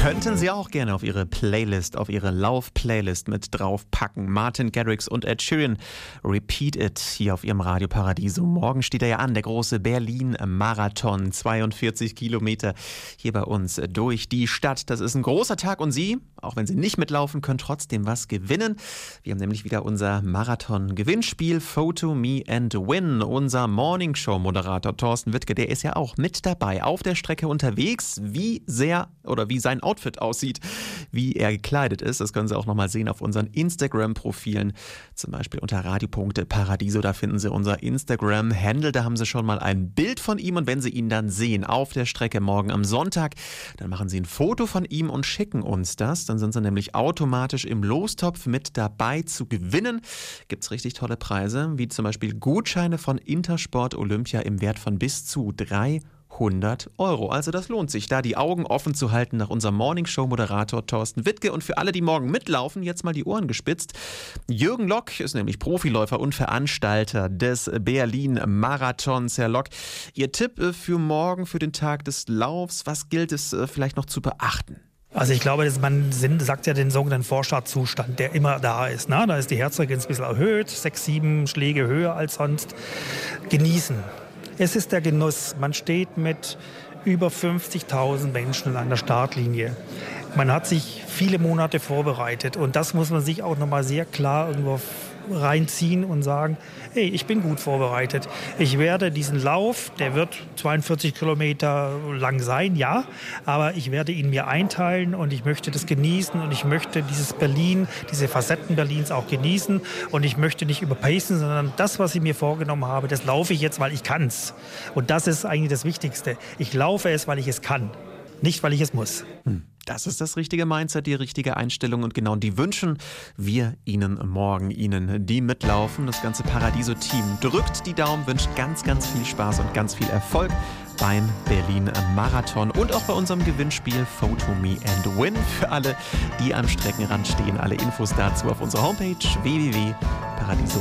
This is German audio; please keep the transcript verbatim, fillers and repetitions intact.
Könnten Sie auch gerne auf Ihre Playlist, auf Ihre Lauf-Playlist mit draufpacken. Martin Garrix und Ed Sheeran, Repeat It, hier auf Ihrem Radio Paradiso. Morgen steht er ja an, der große Berlin-Marathon, zweiundvierzig Kilometer hier bei uns durch die Stadt. Das ist ein großer Tag und Sie, auch wenn Sie nicht mitlaufen, können trotzdem was gewinnen. Wir haben nämlich wieder unser Marathon-Gewinnspiel Photo Me and Win. Unser Morningshow-Moderator Thorsten Wittke, der ist ja auch mit dabei, auf der Strecke unterwegs. Wie sehr oder wie sein Outfit aussieht, wie er gekleidet ist, das können Sie auch nochmal sehen auf unseren Instagram-Profilen, zum Beispiel unter radio.paradiso, da finden Sie unser Instagram-Handle, da haben Sie schon mal ein Bild von ihm und wenn Sie ihn dann sehen auf der Strecke morgen am Sonntag, dann machen Sie ein Foto von ihm und schicken uns das, dann sind Sie nämlich automatisch im Lostopf mit dabei zu gewinnen. Gibt es richtig tolle Preise, wie zum Beispiel Gutscheine von Intersport Olympia im Wert von bis zu dreihundert Euro. Also das lohnt sich, da die Augen offen zu halten nach unserem Morningshow-Moderator Thorsten Wittke. Und für alle, die morgen mitlaufen, jetzt mal die Ohren gespitzt. Jürgen Lock ist nämlich Profiläufer und Veranstalter des Berlin-Marathons. Herr Lock, Ihr Tipp für morgen, für den Tag des Laufs, was gilt es vielleicht noch zu beachten? Also ich glaube, dass man sagt ja den sogenannten Vorstartzustand, der immer da ist. Ne? Da ist die Herzfrequenz ein bisschen erhöht, sechs, sieben Schläge höher als sonst. Genießen. Es ist der Genuss. Man steht mit über fünfzigtausend Menschen an der Startlinie. Man hat sich viele Monate vorbereitet und das muss man sich auch nochmal sehr klar irgendwo reinziehen und sagen, hey, ich bin gut vorbereitet. Ich werde diesen Lauf, der wird zweiundvierzig Kilometer lang sein, ja, aber ich werde ihn mir einteilen und ich möchte das genießen und ich möchte dieses Berlin, diese Facetten Berlins auch genießen und ich möchte nicht überpacen, sondern das, was ich mir vorgenommen habe, das laufe ich jetzt, weil ich kann's. Und das ist eigentlich das Wichtigste. Ich laufe es, weil ich es kann, nicht weil ich es muss. Hm. Das ist das richtige Mindset, die richtige Einstellung und genau die wünschen wir Ihnen morgen, Ihnen, die mitlaufen. Das ganze Paradiso-Team drückt die Daumen, wünscht ganz, ganz viel Spaß und ganz viel Erfolg beim Berlin-Marathon und auch bei unserem Gewinnspiel Photo Me and Win. Für alle, die am Streckenrand stehen, alle Infos dazu auf unserer Homepage w w w punkt paradiso